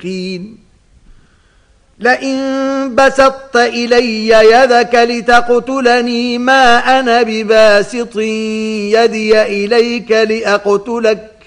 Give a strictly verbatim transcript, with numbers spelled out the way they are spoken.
قين لئن بسطت إلي يدك لتقتلني ما أنا بباسط يدي إليك لأقتلك